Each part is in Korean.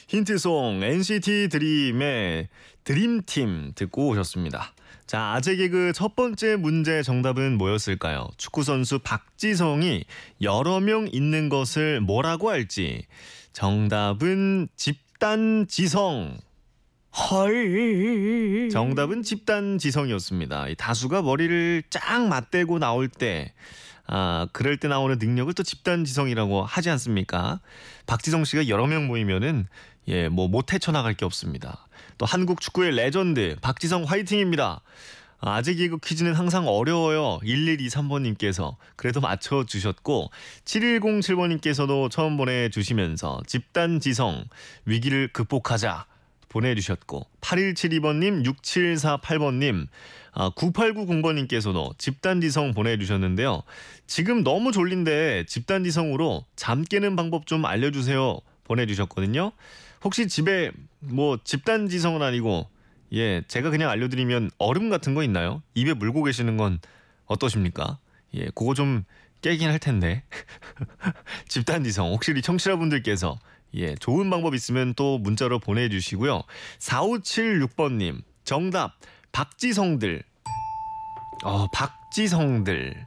힌트송 NCT 드림의 드림팀 듣고 오셨습니다. 자, 아재 개그 첫 번째 문제 정답은 뭐였을까요? 축구선수 박지성이 여러 명 있는 것을 뭐라고 할지. 정답은 집단지성. 헐. 정답은 집단지성이었습니다. 이 다수가 머리를 쫙 맞대고 나올 때, 그럴 때 나오는 능력을 또 집단지성이라고 하지 않습니까? 박지성 씨가 여러 명 모이면은 못 헤쳐나갈 게 없습니다. 또 한국 축구의 레전드 박지성 화이팅입니다. 아재 개그 퀴즈는 항상 어려워요. 1123번님께서 그래도 맞춰주셨고 7107번님께서도 처음 보내주시면서 집단지성 위기를 극복하자 보내주셨고 8172번님 6748번님 9890번님께서도 집단지성 보내주셨는데요. 지금 너무 졸린데 집단지성으로 잠 깨는 방법 좀 알려주세요 보내주셨거든요. 혹시 집에 집단지성은 아니고 제가 그냥 알려드리면 얼음 같은 거 있나요? 입에 물고 계시는 건 어떠십니까? 그거 좀 깨긴 할 텐데. 집단지성 혹시 우리 청취자분들께서 좋은 방법 있으면 또 문자로 보내주시고요. 4576번님 정답 박지성들. 박지성들.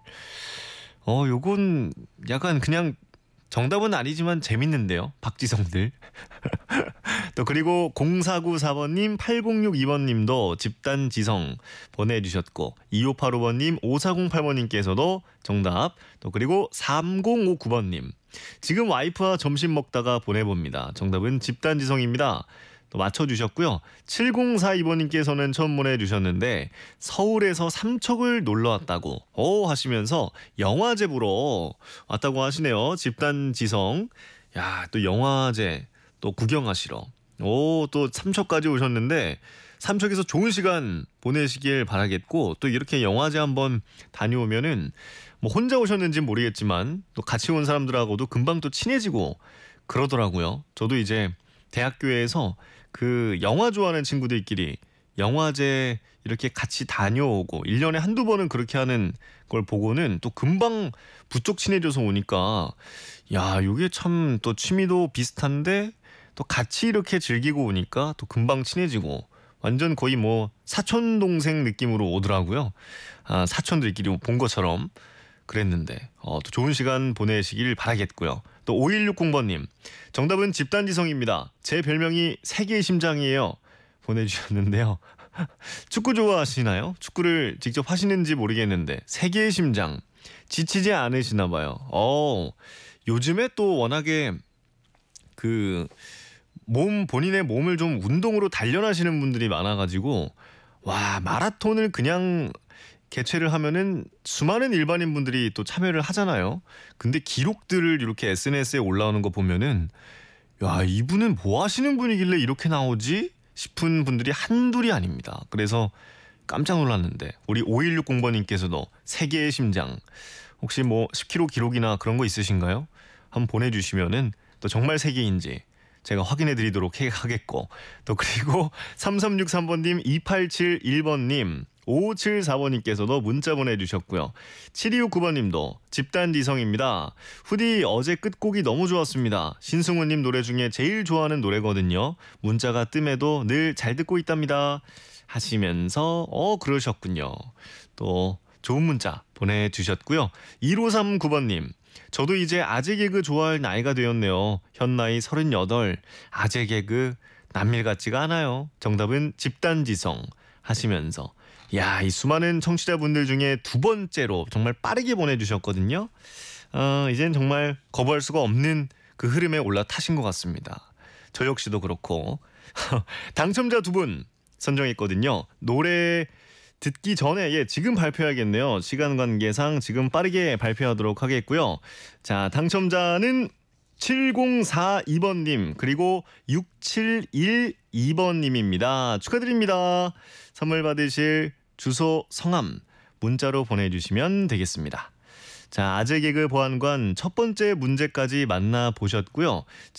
요건 약간 그냥 정답은 아니지만 재밌는데요. 박지성들. 또 그리고 0494번님 8062번님도 집단지성 보내주셨고 2585번님 5408번님께서도 정답. 또 그리고 3059번님 지금 와이프와 점심 먹다가 보내봅니다. 정답은 집단지성입니다. 또 맞춰주셨고요. 7042번님께서는 처음 보내주셨는데 서울에서 삼척을 놀러왔다고 하시면서 영화제 보러 왔다고 하시네요. 집단지성. 야, 또 영화제 또 구경하시러 또 삼척까지 오셨는데 삼척에서 좋은 시간 보내시길 바라겠고 또 이렇게 영화제 한번 다녀오면은 혼자 오셨는지 모르겠지만 또 같이 온 사람들하고도 금방 또 친해지고 그러더라고요. 저도 이제 대학교에서 그 영화 좋아하는 친구들끼리 영화제 이렇게 같이 다녀오고 1년에 한두 번은 그렇게 하는 걸 보고는 또 금방 부쩍 친해져서 오니까 야, 이게 참 또 취미도 비슷한데 또 같이 이렇게 즐기고 오니까 또 금방 친해지고 완전 거의 사촌 동생 느낌으로 오더라고요. 사촌들끼리 본 것처럼 그랬는데 또 좋은 시간 보내시길 바라겠고요. 또 5160번님 정답은 집단지성입니다. 제 별명이 세계의 심장이에요 보내주셨는데요. 축구 좋아하시나요? 축구를 직접 하시는지 모르겠는데 세계의 심장 지치지 않으시나 봐요. 요즘에 또 워낙에 본인의 몸을 좀 운동으로 단련하시는 분들이 많아가지고 마라톤을 그냥 개최를 하면은 수많은 일반인 분들이 또 참여를 하잖아요. 근데 기록들을 이렇게 SNS에 올라오는 거 보면은 야, 이분은 뭐 하시는 분이길래 이렇게 나오지? 싶은 분들이 한둘이 아닙니다. 그래서 깜짝 놀랐는데 우리 5160번님께서도 세계의 심장 혹시 10km 기록이나 그런 거 있으신가요? 한번 보내주시면은 또 정말 세계인지 제가 확인해 드리도록 하겠고 또 그리고 3363번님 2871번님 5574번님께서도 문자 보내주셨고요. 7269번님도 집단지성입니다. 후디 어제 끝곡이 너무 좋았습니다. 신승우님 노래 중에 제일 좋아하는 노래거든요. 문자가 뜸해도 늘 잘 듣고 있답니다. 하시면서 그러셨군요. 또 좋은 문자 보내주셨고요. 1539번님 저도 이제 아재 개그 좋아할 나이가 되었네요. 현 나이 38. 아재 개그 남일 같지가 않아요. 정답은 집단지성 하시면서 이 수많은 청취자분들 중에 두 번째로 정말 빠르게 보내주셨거든요. 이젠 정말 거부할 수가 없는 그 흐름에 올라타신 것 같습니다. 저 역시도 그렇고 당첨자 두 분 선정했거든요. 노래 듣기 전에 지금 발표해야겠네요. 시간 관계상 지금 빠르게 발표하도록 하겠고요. 자, 당첨자는 7042번님 그리고 6712번님입니다. 축하드립니다. 선물 받으실 주소 성함 문자로 보내주시면 되겠습니다. 자, 아재 개그 보안관 첫 번째 문제까지 만나보셨고요.